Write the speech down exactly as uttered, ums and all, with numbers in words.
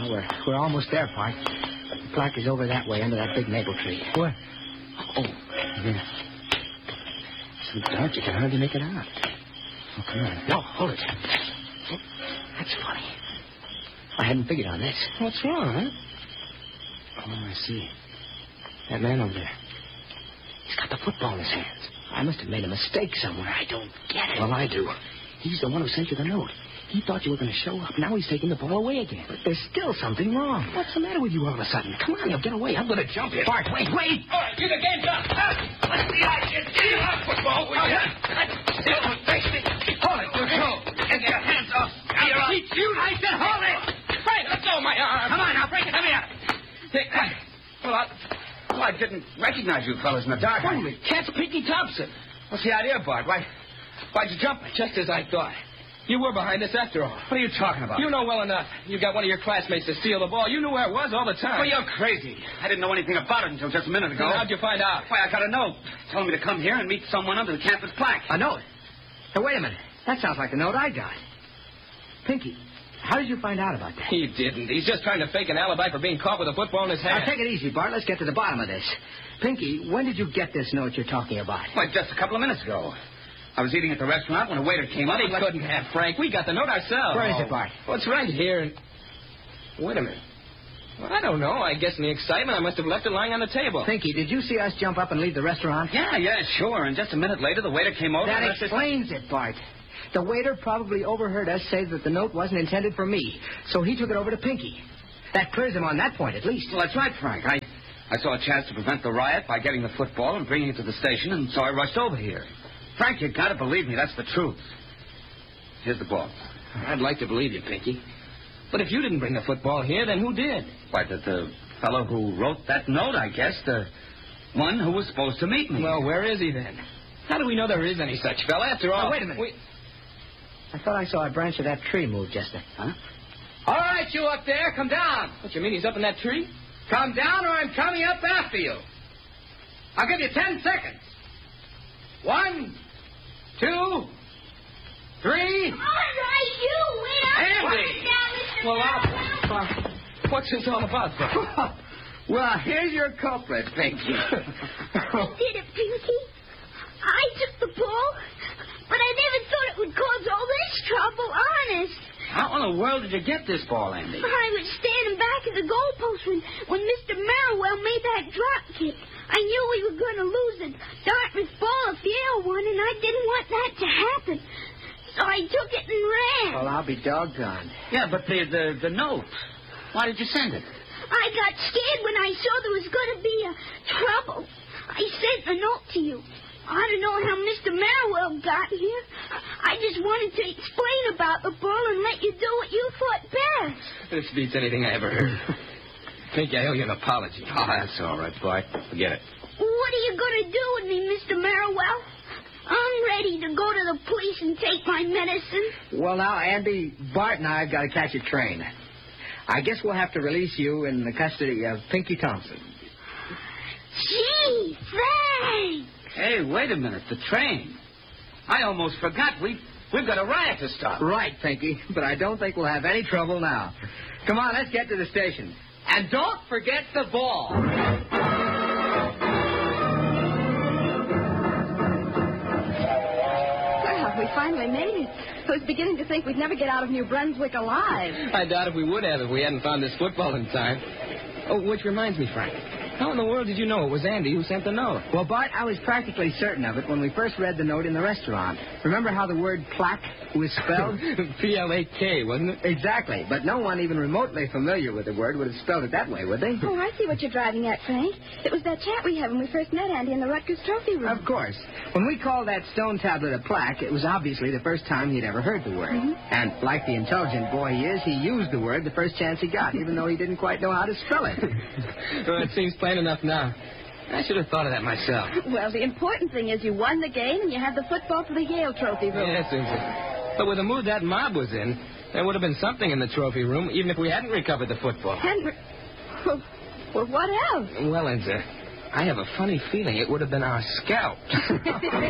Well, we're, we're almost there, Bart. The plaque is over that way under that big maple tree. What? Oh, yeah. So dark you can hardly make it out. Oh, come on. No, hold it. Oh, that's funny. I hadn't figured on this. What's wrong, huh? Oh, I see. That man over there. He's got the football in his hands. I must have made a mistake somewhere. I don't get it. Well, I do. He's the one who sent you the note. He thought you were going to show up. Now he's taking the ball away again. But there's still something wrong. What's the matter with you all of a sudden? Come on, you'll get away. I'm going to jump you. Bart, wait, wait. All right, you the game's up. Let's see how you steal our football, will you? Face me. Hold it, you go. Get your hands off. I'll teach you. I said hold it. Right, let go of my arm. Come on, now, break it. Come here. Take that. Well, I, well, I didn't recognize you fellas in the dark. Holy cat's Pinky Thompson. What's the idea, Bart? Why, why'd you jump me? Just as I thought. You were behind us after all. What are you talking about? You know well enough. You got one of your classmates to steal the ball. You knew where it was all the time. Well, you're crazy. I didn't know anything about it until just a minute ago. Well, how'd you find out? Why, I got a note telling me to come here and meet someone under the campus plaque. A note? Now, wait a minute. That sounds like the note I got. Pinky, how did you find out about that? He didn't. He's just trying to fake an alibi for being caught with a football in his hand. Now, take it easy, Bart. Let's get to the bottom of this. Pinky, when did you get this note you're talking about? Why, just a couple of minutes ago. I was eating at the restaurant when a waiter came up. He couldn't have, Frank. We got the note ourselves. Where is it, Bart? Well, it's right here. And... Wait a minute. Well, I don't know. I guess in the excitement, I must have left it lying on the table. Pinky, did you see us jump up and leave the restaurant? Yeah, yeah, sure. And just a minute later, the waiter came over. That and explains it, Bart. The waiter probably overheard us say that the note wasn't intended for me, so he took it over to Pinky. That clears him on that point, at least. Well, that's right, Frank. I, I saw a chance to prevent the riot by getting the football and bringing it to the station, and so I rushed over here. Frank, you gotta believe me. That's the truth. Here's the ball. I'd like to believe you, Pinky. But if you didn't bring the football here, then who did? Why, the, the fellow who wrote that note, I guess. The one who was supposed to meet me. Well, where is he then? How do we know there is any such fella? After all... Oh, wait a minute. We... I thought I saw a branch of that tree move just then. Huh? All right, you up there, come down. What, you mean he's up in that tree? Come down or I'm coming up after you. I'll give you ten seconds. One, two, three. All right, you win. Andy! Well, uh, uh, what's this all about, Frank? Well, here's your culprit, Pinky. I did it, Pinky. I took the ball, but I never thought it would cause all this trouble, honest. How in the world did you get this ball, Andy? I was standing back at the goalpost when, when Mister Merriwell made that drop kick. I knew we were going to lose the Dartmouth ball if Yale won, and I didn't want that to happen. So I took it and ran. Well, I'll be doggone. Yeah, but the, the, the note. Why did you send it? I got scared when I saw there was going to be a trouble. I sent the note to you. I don't know how Mister Merriwell got here. I just wanted to explain about the ball and let you do what you thought best. This beats anything I ever heard. Pinky, I owe you an apology. Oh, that's all right, Bart. Forget it. What are you going to do with me, Mister Merriwell? I'm ready to go to the police and take my medicine. Well, now, Andy, Bart and I have got to catch a train. I guess we'll have to release you in the custody of Pinky Thompson. Gee, thanks. Hey, wait a minute. The train. I almost forgot. We, we've got a riot to stop. Right, Pinky, but I don't think we'll have any trouble now. Come on, let's get to the station. And don't forget the ball. Well, we finally made it. I was beginning to think we'd never get out of New Brunswick alive. I doubt if we would have if we hadn't found this football in time. Oh, which reminds me, Frank. How in the world did you know it was Andy who sent the note? Well, Bart, I was practically certain of it when we first read the note in the restaurant. Remember how the word plaque was spelled? P L A K, wasn't it? Exactly, but no one even remotely familiar with the word would have spelled it that way, would they? Oh, I see what you're driving at, Frank. It was that chat we had when we first met Andy in the Rutgers Trophy Room. Of course. When we called that stone tablet a plaque, it was obviously the first time he'd ever heard the word. Mm-hmm. And like the intelligent boy he is, he used the word the first chance he got, even though he didn't quite know how to spell it. Well, it seems plain enough now. I should have thought of that myself. Well, the important thing is you won the game and you have the football for the Yale Trophy Room. Yes, Susan. But with the mood that mob was in, there would have been something in the trophy room, even if we hadn't recovered the football. Henry... Well, well, what else? Well, Enza, I have a funny feeling it would have been our scalp.